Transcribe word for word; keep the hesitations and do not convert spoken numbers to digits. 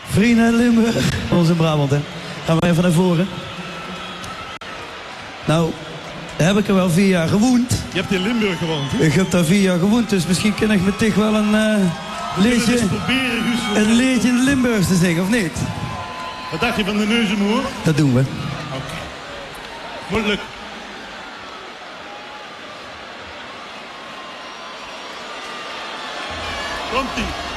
Vrienden in Limburg. Onze Brabant, hè. Gaan we even naar voren. Nou, heb ik er wel vier jaar gewoond. Je hebt in Limburg gewoond, hè? Ik heb daar vier jaar gewoond, dus misschien kan ik met Tig wel een uh, liedje, proberen, Guus, een liedje in Limburgs te zingen, of niet? Wat dacht je van de Neuzenmoer? Dat doen we. Oké. Okay. Moet lukken. Komt-ie.